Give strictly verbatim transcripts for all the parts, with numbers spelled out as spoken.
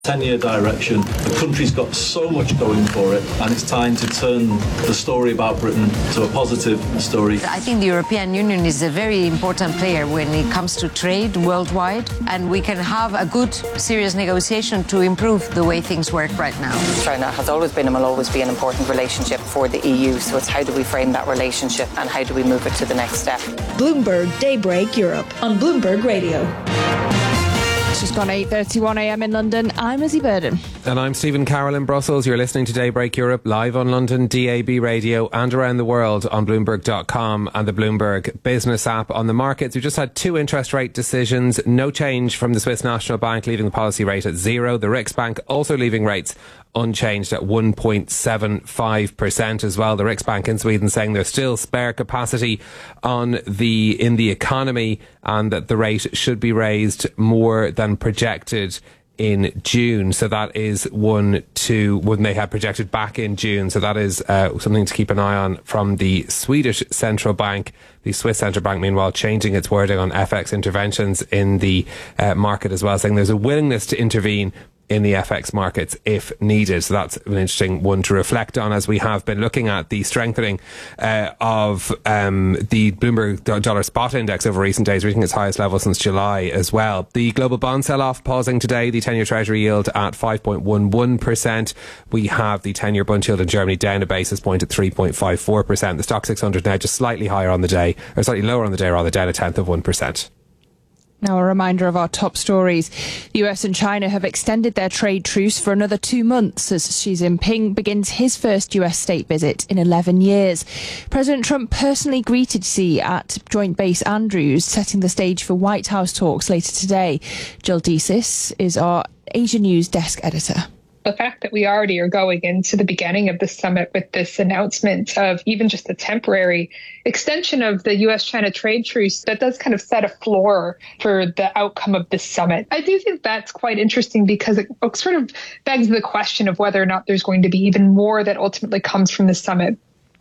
ten-year direction. The country's got so much going for it, and it's time to turn the story about Britain to a positive story. I think the European Union is a very important player when it comes to trade worldwide, and we can have a good, serious negotiation to improve the way things work right now. China has always been and will always be an important relationship for the E U, so it's how do we frame that relationship and how do we move it to the next step. Bloomberg Daybreak Europe on Bloomberg Radio. It's just gone eight thirty-one a m in London. I'm Lizzie Burden. And I'm Stephen Carroll in Brussels. You're listening to Daybreak Europe live on London D A B radio and around the world on Bloomberg dot com and the Bloomberg Business app. On the markets, we just had two interest rate decisions. No change from the Swiss National Bank, leaving the policy rate at zero. The Riksbank also leaving rates unchanged at one point seven five percent as well. The Riksbank in Sweden saying there's still spare capacity on the in the economy and that the rate should be raised more than projected in June. So that is one to when they had projected back in June. So that is uh, something to keep an eye on from the Swedish Central Bank. The Swiss Central Bank, meanwhile, changing its wording on F X interventions in the uh, market as well, saying there's a willingness to intervene in the F X markets if needed. So that's an interesting one to reflect on as we have been looking at the strengthening uh, of um, the Bloomberg dollar spot index over recent days, reaching its highest level since July as well. The global bond sell-off pausing today, the ten-year Treasury yield at five point one one percent. We have the ten-year bund yield in Germany down a basis point at three point five four percent. The Stock six hundred now just slightly higher on the day, or slightly lower on the day rather, down a tenth of one percent. Now a reminder of our top stories. The U S and China have extended their trade truce for another two months as Xi Jinping begins his first U S state visit in eleven years. President Trump personally greeted Xi at Joint Base Andrews, setting the stage for White House talks later today. Jill Desis is our Asia News desk editor. The fact that we already are going into the beginning of the summit with this announcement of even just a temporary extension of the U S China trade truce, that does kind of set a floor for the outcome of this summit. I do think that's quite interesting because it sort of begs the question of whether or not there's going to be even more that ultimately comes from the summit.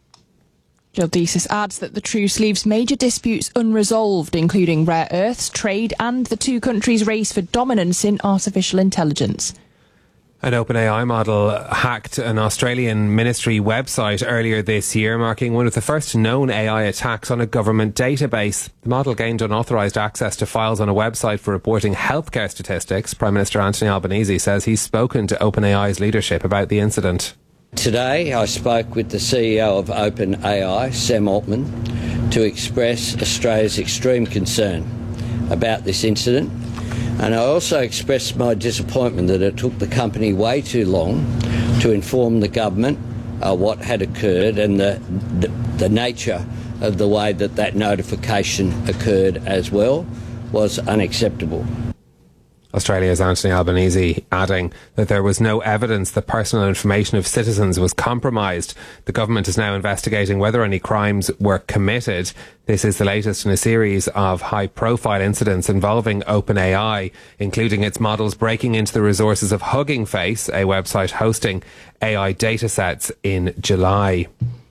Jill Desis adds that the truce leaves major disputes unresolved, including rare earths, trade and the two countries' race for dominance in artificial intelligence. An OpenAI model hacked an Australian ministry website earlier this year, marking one of the first known A I attacks on a government database. The model gained unauthorised access to files on a website for reporting healthcare statistics. Prime Minister Anthony Albanese says he's spoken to OpenAI's leadership about the incident. Today I spoke with the C E O of OpenAI, Sam Altman, to express Australia's extreme concern about this incident. And I also expressed my disappointment that it took the company way too long to inform the government uh, what had occurred and the, the the nature of the way that that notification occurred as well was unacceptable. Australia's Anthony Albanese adding that there was no evidence that personal information of citizens was compromised. The government is now investigating whether any crimes were committed. This is the latest in a series of high-profile incidents involving OpenAI, including its models breaking into the resources of Hugging Face, a website hosting A I datasets, in July.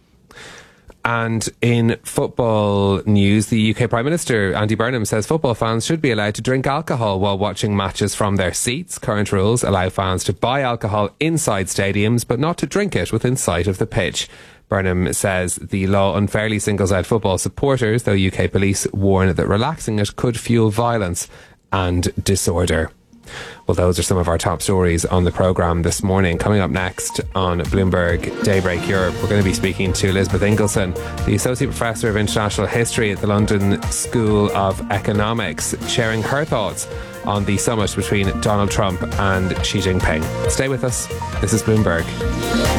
And in football news, the U K Prime Minister Andy Burnham says football fans should be allowed to drink alcohol while watching matches from their seats. Current rules allow fans to buy alcohol inside stadiums, but not to drink it within sight of the pitch. Burnham says the law unfairly singles out football supporters, though U K police warn that relaxing it could fuel violence and disorder. Well, those are some of our top stories on the programme this morning. Coming up next on Bloomberg Daybreak Europe, we're going to be speaking to Elizabeth Ingleson, the Associate Professor of International History at the London School of Economics, sharing her thoughts on the summit between Donald Trump and Xi Jinping. Stay with us. This is Bloomberg.